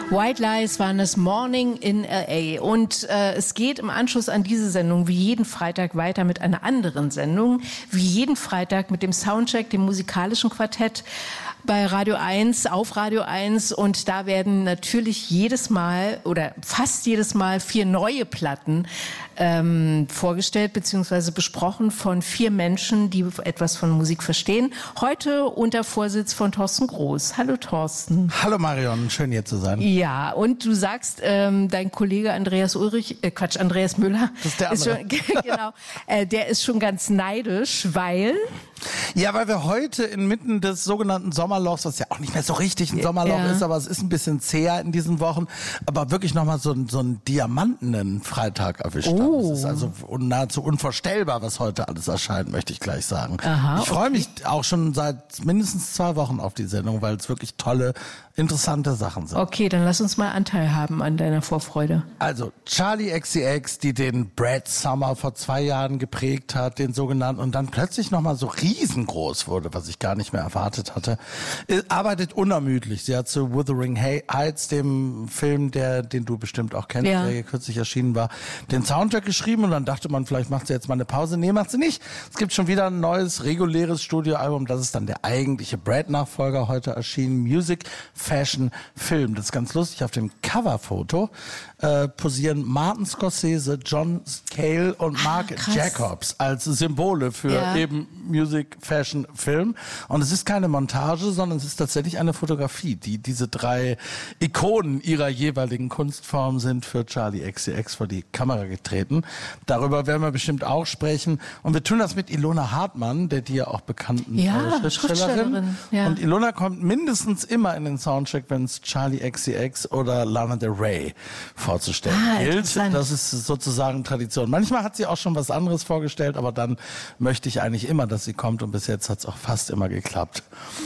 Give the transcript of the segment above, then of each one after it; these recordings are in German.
White Lies waren das Morning in L.A. Und es geht im Anschluss an diese Sendung wie jeden Freitag weiter mit einer anderen Sendung. Wie jeden Freitag mit dem Soundcheck, dem musikalischen Quartett bei Radio 1, auf Radio 1. Und da werden natürlich jedes Mal oder fast jedes Mal 4 neue Platten vorgestellt bzw. besprochen von 4 Menschen, die etwas von Musik verstehen. Heute unter Vorsitz von Thorsten Groß. Hallo Thorsten. Hallo Marion, schön hier zu sein. Ja, und du sagst, dein Kollege Andreas Müller. Das ist der andere. Genau, der ist schon ganz neidisch, weil... Ja, weil wir heute inmitten des sogenannten Sommerlochs, was ja auch nicht mehr so richtig ein Sommerloch ist, aber es ist ein bisschen zäher in diesen Wochen, aber wirklich nochmal so einen diamantenen Freitag erwischt haben. Es ist also nahezu unvorstellbar, was heute alles erscheint, möchte ich gleich sagen. Aha, ich freue mich auch schon seit mindestens 2 Wochen auf die Sendung, weil es wirklich tolle, interessante Sachen sind. Okay, dann lass uns mal Anteil haben an deiner Vorfreude. Also Charli XCX, die den Brad Summer vor 2 Jahren geprägt hat, den sogenannten, und dann plötzlich nochmal so riesengroß wurde, was ich gar nicht mehr erwartet hatte, arbeitet unermüdlich. Sie hat zu Wuthering Heights, dem Film, den du bestimmt auch kennst, der hier kürzlich erschienen war, den Soundtrack geschrieben, und dann dachte man, vielleicht macht sie jetzt mal eine Pause. Nee, macht sie nicht. Es gibt schon wieder ein neues, reguläres Studioalbum. Das ist dann der eigentliche Brad-Nachfolger, heute erschienen. Music, Fashion, Film. Das ist ganz lustig. Auf dem Coverfoto posieren Martin Scorsese, John Cale und Marc Jacobs als Symbole für eben Music, Fashion, Film. Und es ist keine Montage, sondern es ist tatsächlich eine Fotografie, die diese 3 Ikonen ihrer jeweiligen Kunstform sind für Charli XCX vor die Kamera getreten. Darüber werden wir bestimmt auch sprechen. Und wir tun das mit Ilona Hartmann, der dir auch bekannten Schriftstellerin. Ja. Und Ilona kommt mindestens immer in den Soundcheck, wenn es Charli XCX oder Lana Del Rey vorzustellen gilt. Das ist sozusagen Tradition. Manchmal hat sie auch schon was anderes vorgestellt, aber dann möchte ich eigentlich immer, dass sie kommt, und bis jetzt hat es auch fast immer geklappt.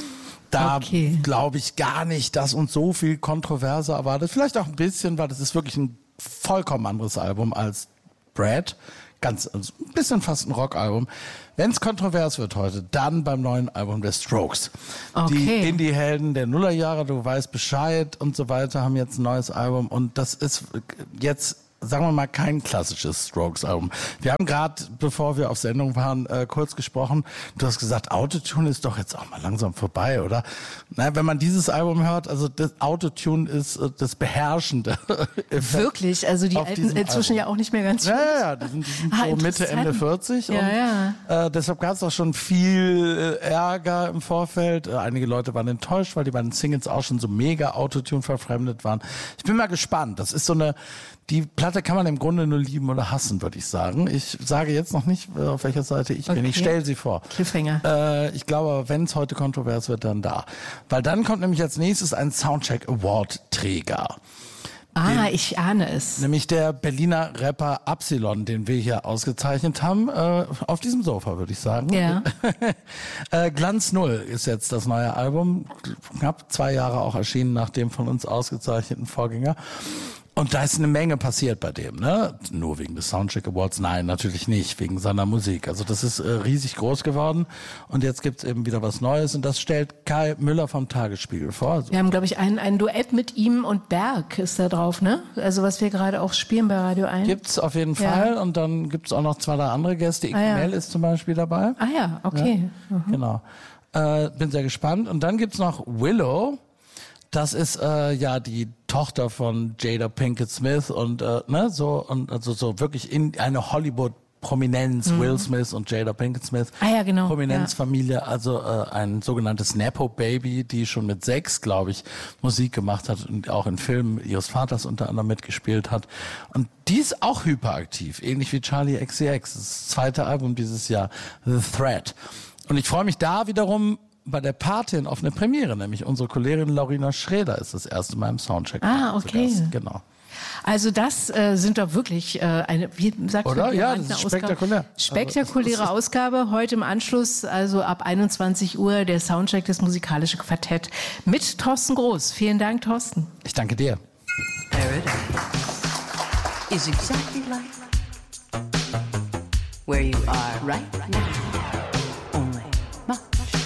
Da glaube ich gar nicht, dass uns so viel Kontroverse erwartet. Vielleicht auch ein bisschen, weil das ist wirklich ein vollkommen anderes Album als Brad. Also ein bisschen fast ein Rockalbum. Wenn es kontrovers wird heute, dann beim neuen Album der Strokes. Die Indie-Helden der Nullerjahre, du weißt Bescheid und so weiter, haben jetzt ein neues Album, und das ist jetzt, sagen wir mal, kein klassisches Strokes-Album. Wir haben gerade, bevor wir auf Sendung waren, kurz gesprochen. Du hast gesagt, Autotune ist doch jetzt auch mal langsam vorbei, oder? Na, wenn man dieses Album hört, also das Autotune ist das beherrschende. Wirklich? Also die Alten inzwischen ja auch nicht mehr ganz schön. Ja, die sind so Mitte, Ende 40. Deshalb gab es auch schon viel Ärger im Vorfeld. Einige Leute waren enttäuscht, weil die beiden Singles auch schon so mega Autotune verfremdet waren. Ich bin mal gespannt. Das ist so die Platte kann man im Grunde nur lieben oder hassen, würde ich sagen. Ich sage jetzt noch nicht, auf welcher Seite ich bin. Ich stelle sie vor. Cliffhanger. Ich glaube, wenn es heute kontrovers wird, dann da. Weil dann kommt nämlich als nächstes ein Soundcheck Award-Träger. Ich ahne es. Nämlich der Berliner Rapper Absilon, den wir hier ausgezeichnet haben. Auf diesem Sofa, würde ich sagen. Ja. Glanz Null ist jetzt das neue Album. Knapp 2 Jahre auch erschienen nach dem von uns ausgezeichneten Vorgänger. Und da ist eine Menge passiert bei dem, ne? Nur wegen des Soundcheck Awards? Nein, natürlich nicht, wegen seiner Musik. Also das ist riesig groß geworden, und jetzt gibt's eben wieder was Neues, und das stellt Kai Müller vom Tagesspiegel vor. Also wir haben, glaube ich, ein Duett mit ihm und Berg ist da drauf, ne? Also was wir gerade auch spielen bei Radio 1. Gibt's auf jeden Fall, und dann gibt's auch noch 2, 3 andere Gäste. Mel ist zum Beispiel dabei. Ah ja, okay. Ja, genau. Bin sehr gespannt. Und dann gibt's noch Willow. Das ist die Tochter von Jada Pinkett Smith und so, und also so wirklich in eine Hollywood-Prominenz, Will Smith und Jada Pinkett Smith. Genau. Prominenzfamilie, also ein sogenanntes Nepo-Baby, die schon mit 6, glaube ich, Musik gemacht hat und auch in Filmen ihres Vaters unter anderem mitgespielt hat. Und die ist auch hyperaktiv, ähnlich wie Charli XCX. Das 2. Album dieses Jahr, The Threat. Und ich freue mich da wiederum bei der Patin auf eine Premiere, nämlich unsere Kollegin Laurina Schrader ist das erste Mal im Soundcheck. Okay. Genau. Also das sind doch wirklich wie sagt man, das ist spektakulär. Spektakuläre Ausgabe. Heute im Anschluss, also ab 21 Uhr, der Soundcheck, das musikalische Quartett mit Thorsten Groß. Vielen Dank, Thorsten. Ich danke dir. Paradise is exactly like where you are right now.